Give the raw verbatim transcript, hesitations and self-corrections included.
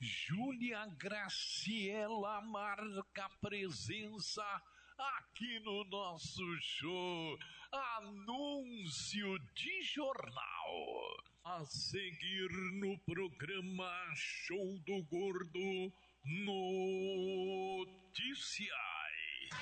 Júlia Graciela marca presença aqui no nosso show. Anúncio de jornal. A seguir no programa Show do Gordo, notícias.